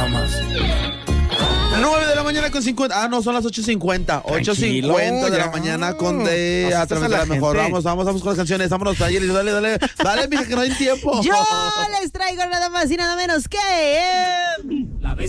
más. 9 de la mañana con 50. Ah, no, son las 8:50. 8:50 de la mañana con a través de la mejor. Vamos con las canciones. Vámonos, dale, mija, que no hay tiempo. Yo les traigo nada más y nada menos que